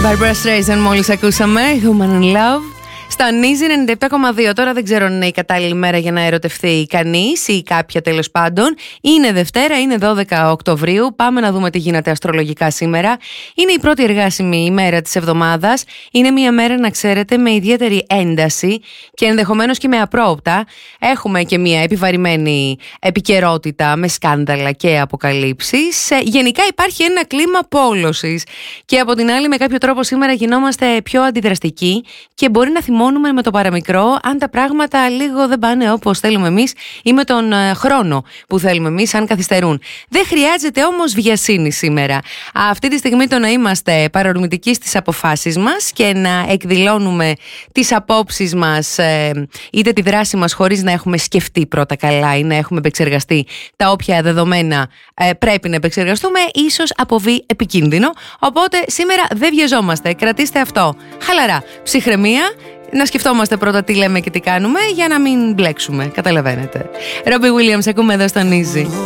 Barbara Streisand μόλις ακούσαμε, Human in Love. Στα Νίζι 97,2. Τώρα δεν ξέρω αν είναι η κατάλληλη μέρα για να ερωτευτεί κανείς ή κάποια τέλος πάντων. Είναι Δευτέρα, είναι 12 Οκτωβρίου. Πάμε να δούμε τι γίνεται αστρολογικά σήμερα. Είναι η πρώτη εργάσιμη ημέρα της εβδομάδας. Είναι μια μέρα, να ξέρετε, με ιδιαίτερη ένταση και ενδεχομένως και με απρόοπτα. Έχουμε και μια επιβαρημένη επικαιρότητα με σκάνδαλα και αποκαλύψεις. Γενικά υπάρχει ένα κλίμα πόλωσης. Και από την άλλη, με κάποιο τρόπο σήμερα γινόμαστε πιο αντιδραστικοί και μπορεί να θυμώνουμε με το παραμικρό αν τα πράγματα λίγο δεν πάνε όπως θέλουμε εμείς ή με τον χρόνο που θέλουμε εμείς, αν καθυστερούν. Δεν χρειάζεται όμως βιασύνη σήμερα. Αυτή τη στιγμή το να είμαστε παρορμητικοί στις αποφάσεις μας και να εκδηλώνουμε τις απόψεις μας είτε τη δράση μας χωρίς να έχουμε σκεφτεί πρώτα καλά ή να έχουμε επεξεργαστεί τα όποια δεδομένα πρέπει να επεξεργαστούμε, ίσως αποβεί επικίνδυνο. Οπότε σήμερα δεν βιαζόμαστε. Κρατήστε αυτό χαλαρά. Ψυχραιμία. Να σκεφτόμαστε πρώτα τι λέμε και τι κάνουμε για να μην μπλέξουμε. Καταλαβαίνετε. Ρόμπι Βίλιαμς ακούμε εδώ στον Easy.